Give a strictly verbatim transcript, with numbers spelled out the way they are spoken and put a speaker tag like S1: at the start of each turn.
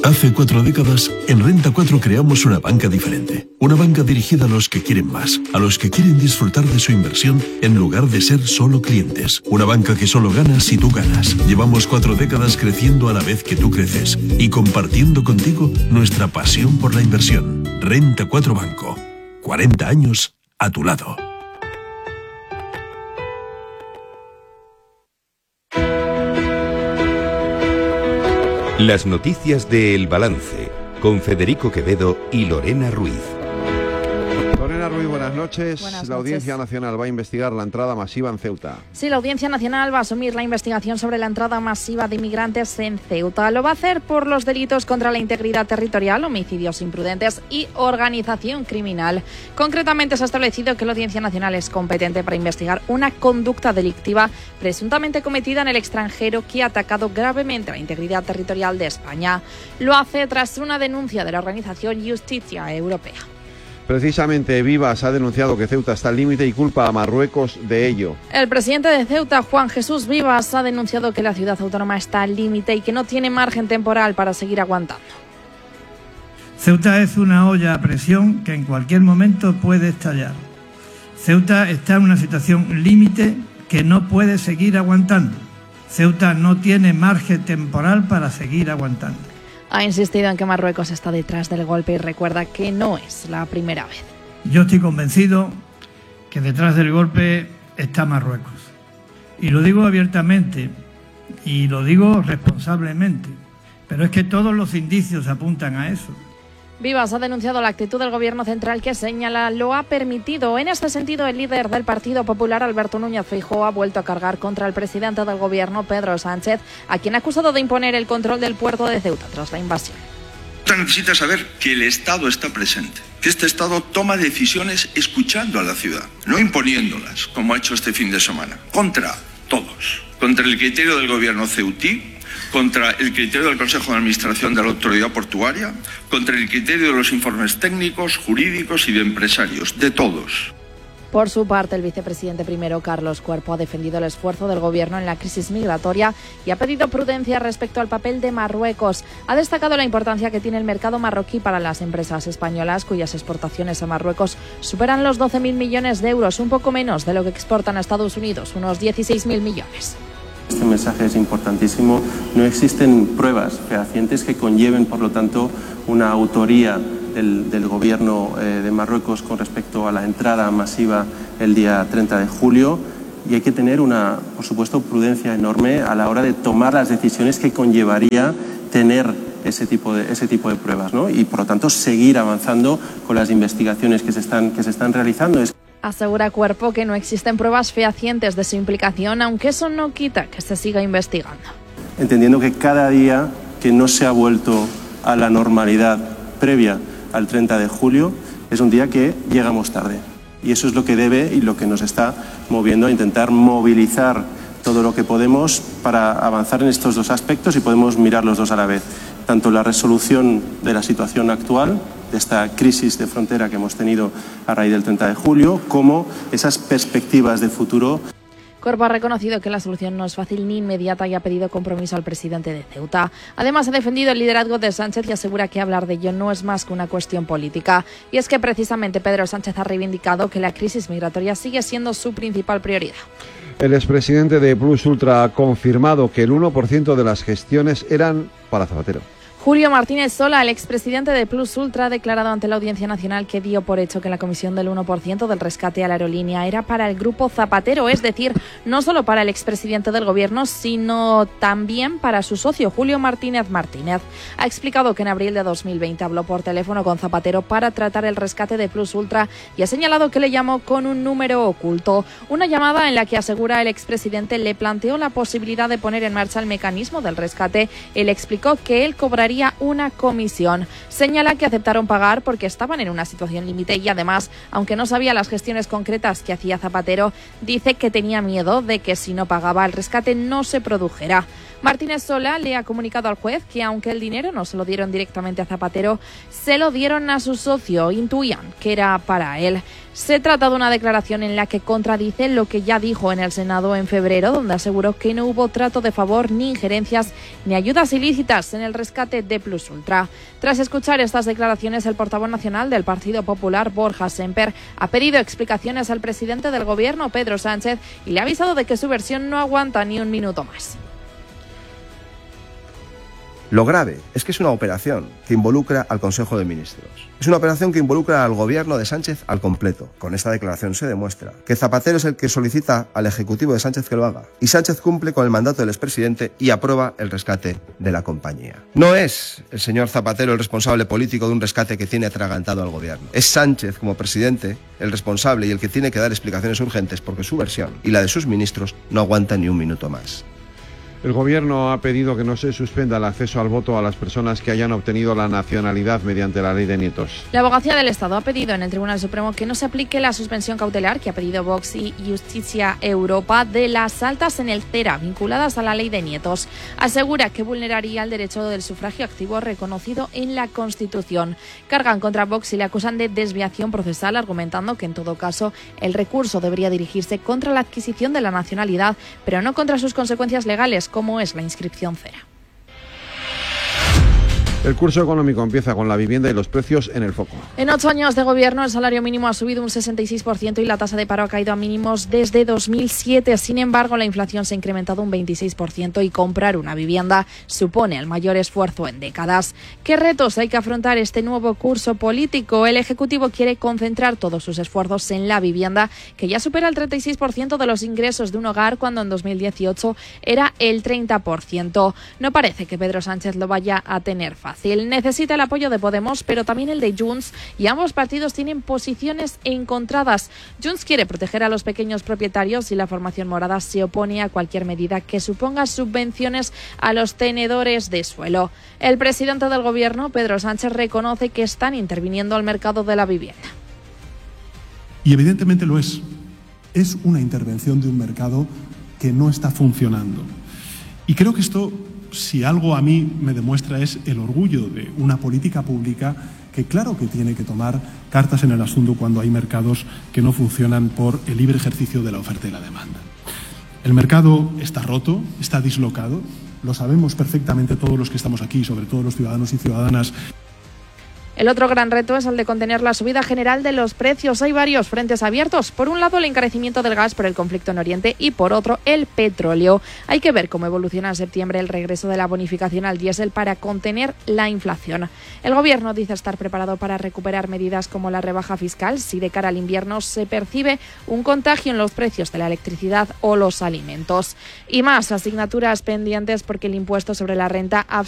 S1: Hace cuatro décadas, en Renta cuatro creamos una banca diferente. Una banca dirigida a los que quieren más, a los que quieren disfrutar de su inversión en lugar de ser solo clientes. Una banca que solo gana si tú ganas. Llevamos cuatro décadas creciendo a la vez que tú creces y compartiendo contigo nuestra pasión por la inversión. Renta cuatro Banco. cuarenta años a tu lado.
S2: Las noticias de El Balance, con Federico Quevedo y Lorena Ruiz.
S3: Lorena Ruiz, buenas noches.
S4: Buenas
S3: la Audiencia
S4: noches.
S3: Nacional va a investigar la entrada masiva en Ceuta.
S4: Sí, la Audiencia Nacional va a asumir la investigación sobre la entrada masiva de inmigrantes en Ceuta. Lo va a hacer por los delitos contra la integridad territorial, homicidios imprudentes y organización criminal. Concretamente, se ha establecido que la Audiencia Nacional es competente para investigar una conducta delictiva presuntamente cometida en el extranjero que ha atacado gravemente la integridad territorial de España. Lo hace tras una denuncia de la organización Justicia Europea.
S3: Precisamente, Vivas ha denunciado que Ceuta está al límite y culpa a Marruecos de ello.
S4: El presidente de Ceuta, Juan Jesús Vivas, ha denunciado que la ciudad autónoma está al límite y que no tiene margen temporal para seguir aguantando.
S5: Ceuta es una olla a presión que en cualquier momento puede estallar. Ceuta está en una situación límite que no puede seguir aguantando. Ceuta no tiene margen temporal para seguir aguantando.
S4: Ha insistido en que Marruecos está detrás del golpe y recuerda que no es la primera vez.
S5: Yo estoy convencido que detrás del golpe está Marruecos. Y lo digo abiertamente y lo digo responsablemente. Pero es que todos los indicios apuntan a eso.
S4: Vivas ha denunciado la actitud del Gobierno central que señala lo ha permitido. En este sentido, el líder del Partido Popular, Alberto Núñez Feijóo, ha vuelto a cargar contra el presidente del Gobierno, Pedro Sánchez, a quien ha acusado de imponer el control del puerto de Ceuta tras la invasión.
S6: Ceuta necesita saber que el Estado está presente, que este Estado toma decisiones escuchando a la ciudad, no imponiéndolas, como ha hecho este fin de semana, contra todos, contra el criterio del Gobierno ceutí, contra el criterio del Consejo de Administración de la Autoridad Portuaria, contra el criterio de los informes técnicos, jurídicos y de empresarios, de todos.
S4: Por su parte, el vicepresidente primero, Carlos Cuerpo, ha defendido el esfuerzo del Gobierno en la crisis migratoria y ha pedido prudencia respecto al papel de Marruecos. Ha destacado la importancia que tiene el mercado marroquí para las empresas españolas, cuyas exportaciones a Marruecos superan los doce mil millones de euros, un poco menos de lo que exportan a Estados Unidos, unos dieciséis mil millones.
S7: Este mensaje es importantísimo. No existen pruebas fehacientes que conlleven, por lo tanto, una autoría del, del Gobierno eh, de Marruecos con respecto a la entrada masiva el día treinta de julio. Y hay que tener una, por supuesto, prudencia enorme a la hora de tomar las decisiones que conllevaría tener ese tipo de, ese tipo de pruebas, ¿no? Y, por lo tanto, seguir avanzando con las investigaciones que se están, que se están realizando. Es
S4: Asegura Cuerpo que no existen pruebas fehacientes de su implicación, aunque eso no quita que se siga investigando.
S7: Entendiendo que cada día que no se ha vuelto a la normalidad previa al treinta de julio es un día que llegamos tarde. Y eso es lo que debe y lo que nos está moviendo a intentar movilizar todo lo que podemos para avanzar en estos dos aspectos y podemos mirar los dos a la vez. Tanto la resolución de la situación actual, de esta crisis de frontera que hemos tenido a raíz del treinta de julio, como esas perspectivas de futuro.
S4: Cuerpo ha reconocido que la solución no es fácil ni inmediata y ha pedido compromiso al presidente de Ceuta. Además, ha defendido el liderazgo de Sánchez y asegura que hablar de ello no es más que una cuestión política. Y es que precisamente Pedro Sánchez ha reivindicado que la crisis migratoria sigue siendo su principal prioridad.
S3: El expresidente de Plus Ultra ha confirmado que el uno por ciento de las gestiones eran para Zapatero.
S4: Julio Martínez Sola, el expresidente de Plus Ultra, ha declarado ante la Audiencia Nacional que dio por hecho que la comisión del uno por ciento del rescate a la aerolínea era para el grupo Zapatero, es decir, no solo para el expresidente del Gobierno, sino también para su socio, Julio Martínez Martínez. Ha explicado que en abril de dos mil veinte habló por teléfono con Zapatero para tratar el rescate de Plus Ultra y ha señalado que le llamó con un número oculto. Una llamada en la que, asegura el expresidente, le planteó la posibilidad de poner en marcha el mecanismo del rescate. Él explicó que él cobraría una comisión. Señala que aceptaron pagar porque estaban en una situación límite y, además, aunque no sabía las gestiones concretas que hacía Zapatero, dice que tenía miedo de que si no pagaba el rescate no se produjera. Martínez Sola le ha comunicado al juez que aunque el dinero no se lo dieron directamente a Zapatero, se lo dieron a su socio, intuían que era para él. Se trata de una declaración en la que contradice lo que ya dijo en el Senado en febrero, donde aseguró que no hubo trato de favor, ni injerencias, ni ayudas ilícitas en el rescate de Plus Ultra. Tras escuchar estas declaraciones, el portavoz nacional del Partido Popular, Borja Semper, ha pedido explicaciones al presidente del Gobierno, Pedro Sánchez, y le ha avisado de que su versión no aguanta ni un minuto más.
S8: Lo grave es que es una operación que involucra al Consejo de Ministros. Es una operación que involucra al gobierno de Sánchez al completo. Con esta declaración se demuestra que Zapatero es el que solicita al Ejecutivo de Sánchez que lo haga. Y Sánchez cumple con el mandato del expresidente y aprueba el rescate de la compañía. No es el señor Zapatero el responsable político de un rescate que tiene atragantado al gobierno. Es Sánchez, como presidente, el responsable y el que tiene que dar explicaciones urgentes porque su versión y la de sus ministros no aguantan ni un minuto más.
S3: El Gobierno ha pedido que no se suspenda el acceso al voto a las personas que hayan obtenido la nacionalidad mediante la ley de nietos.
S4: La Abogacía del Estado ha pedido en el Tribunal Supremo que no se aplique la suspensión cautelar que ha pedido Vox y Justicia Europa de las altas en el CERA vinculadas a la ley de nietos. Asegura que vulneraría el derecho del sufragio activo reconocido en la Constitución. Cargan contra Vox y le acusan de desviación procesal, argumentando que en todo caso el recurso debería dirigirse contra la adquisición de la nacionalidad, pero no contra sus consecuencias legales, como es la inscripción CERA.
S3: El curso económico empieza con la vivienda y los precios en el foco.
S4: En ocho años de gobierno, el salario mínimo ha subido un sesenta y seis por ciento y la tasa de paro ha caído a mínimos desde dos mil siete. Sin embargo, la inflación se ha incrementado un veintiséis por ciento y comprar una vivienda supone el mayor esfuerzo en décadas. ¿Qué retos hay que afrontar este nuevo curso político? El Ejecutivo quiere concentrar todos sus esfuerzos en la vivienda, que ya supera el treinta y seis por ciento de los ingresos de un hogar, cuando en dos mil dieciocho era el treinta por ciento. No parece que Pedro Sánchez lo vaya a tener fácil. Necesita el apoyo de Podemos, pero también el de Junts, y ambos partidos tienen posiciones encontradas. Junts quiere proteger a los pequeños propietarios y la formación morada se opone a cualquier medida que suponga subvenciones a los tenedores de suelo. El presidente del Gobierno, Pedro Sánchez, reconoce que están interviniendo al mercado de la vivienda.
S9: Y evidentemente lo es. Es una intervención de un mercado que no está funcionando. Y creo que esto, si algo a mí me demuestra, es el orgullo de una política pública que claro que tiene que tomar cartas en el asunto cuando hay mercados que no funcionan por el libre ejercicio de la oferta y la demanda. El mercado está roto, está dislocado, lo sabemos perfectamente todos los que estamos aquí, sobre todo los ciudadanos y ciudadanas.
S4: El otro gran reto es el de contener la subida general de los precios. Hay varios frentes abiertos. Por un lado, el encarecimiento del gas por el conflicto en Oriente y por otro, el petróleo. Hay que ver cómo evoluciona en septiembre el regreso de la bonificación al diésel para contener la inflación. El Gobierno dice estar preparado para recuperar medidas como la rebaja fiscal si de cara al invierno se percibe un contagio en los precios de la electricidad o los alimentos. Y más asignaturas pendientes porque el impuesto sobre la renta